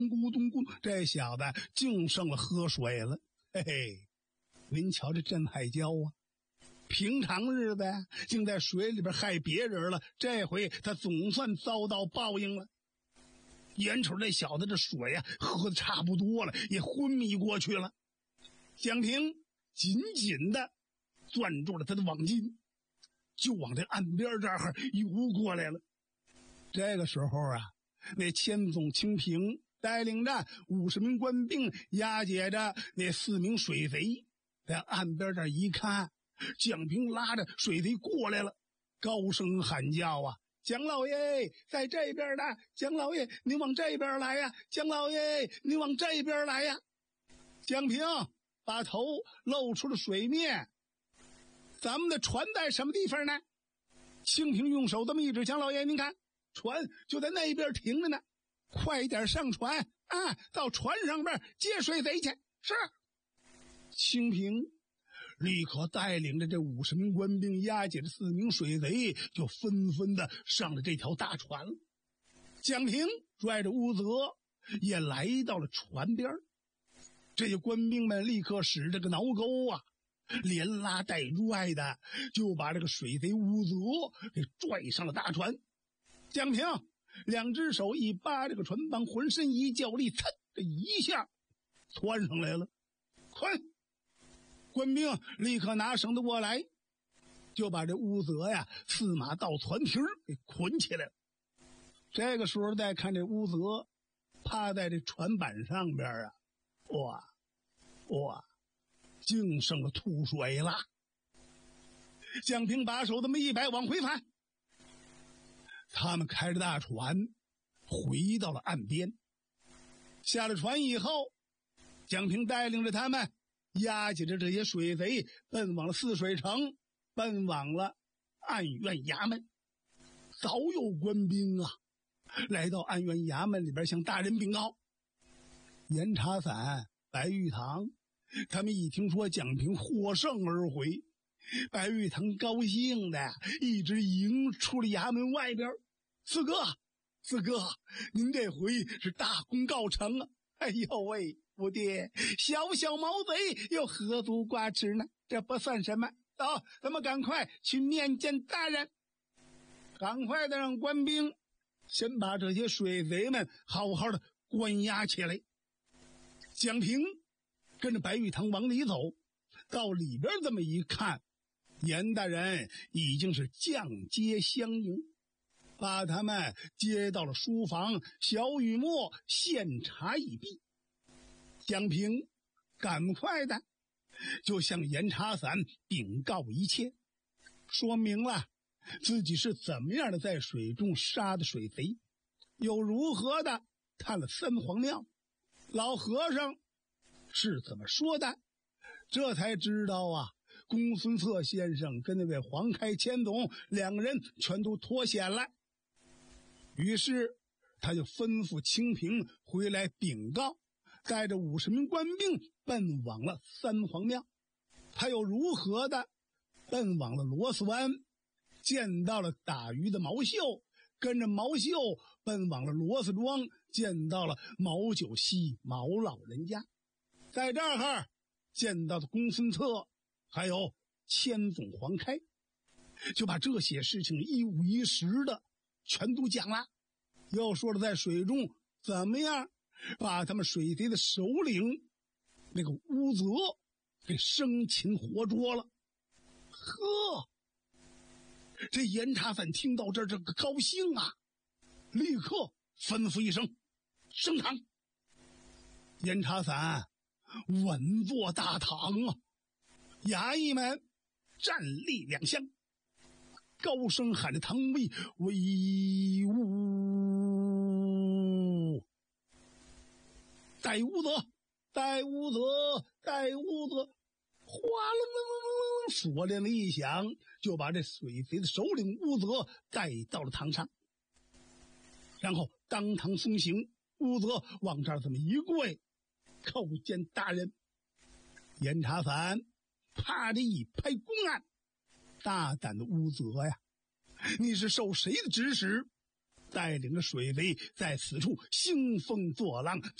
咕咚咕，这小子净剩了喝水了。嘿嘿，您瞧这真海椒啊！平常日子呀，竟在水里边害别人了，这回他总算遭到报应了。眼瞅这小子这水呀喝的差不多了，也昏迷过去了。蒋平紧紧的攥住了他的网巾，就往这岸边这儿游过来了。这个时候啊，那千总清平带领着50名官兵押解着那4名水贼，在岸边这一看，蒋平拉着水贼过来了，高声喊叫啊：“蒋老爷在这边呢！蒋老爷您往这边来呀！蒋老爷您往这边来呀！”蒋平把头露出了水面：“咱们的船在什么地方呢？”清平用手这么一指：“蒋老爷您看，船就在那边停着呢，快点上船啊，到船上边接水贼去。”是。清平立刻带领着这50名官兵押解着4名水贼，就纷纷的上了这条大船了。蒋平拽着乌泽也来到了船边，这些官兵们立刻使这个挠钩啊，连拉带拽的就把这个水贼乌泽给拽上了大船。蒋平2只手一扒这个船帮，浑身一较力，噌的一下窜上来了。快！官兵立刻拿绳子过来，就把这乌泽呀4马到船蹄给捆起来了。这个时候再看这乌泽趴在这船板上边啊，哇，净剩了吐水了。蒋平把手这么一摆，往回翻。他们开着大船回到了岸边。下了船以后，蒋平带领着他们押解着这些水贼奔往了泗水城，奔往了安院衙门。早有官兵啊来到安院衙门里边向大人禀告。严查散、白玉堂他们一听说蒋平获胜而回，白玉堂高兴的一直迎出了衙门外边。四哥，您这回是大功告成啊！哎呦喂，不爹，小小毛贼又何足挂齿呢？这不算什么。走，咱们赶快去面见大人。赶快的让官兵先把这些水贼们好好的关押起来。蒋平跟着白玉堂往里走，到里边这么一看，严大人已经是降阶相迎，把他们接到了书房，小雨墨献茶已毕。蒋平赶快的就向严查散禀告一切，说明了自己是怎么样的在水中杀的水贼，又如何的探了3皇庙，老和尚是怎么说的，这才知道啊，公孙策先生跟那位黄开千总2个人全都脱险了。于是他就吩咐清平回来禀告，带着50名官兵奔往了3皇庙。他又如何的奔往了螺丝湾，见到了打鱼的毛秀，跟着毛秀奔往了螺丝庄，见到了毛九溪毛老人家。在这儿见到的公孙策还有千总黄开，就把这些事情一五一十的全都讲了，又说了在水中怎么样把他们水贼的首领那个乌泽给生擒活捉了。呵，这严查散听到这个高兴啊，立刻吩咐一声升堂。严查散稳坐大堂啊，衙役们站立2厢，高声喊着堂威威武，带乌泽，带乌泽，带乌泽，哗楞楞楞楞，锁链子一响，就把这水贼的首领乌泽带到了堂上，然后当堂送行。乌泽往这儿这么一跪，叩见大人。严查散啪的一拍公案，大胆的乌泽呀，你是受谁的指使带领着水贼在此处兴风作浪。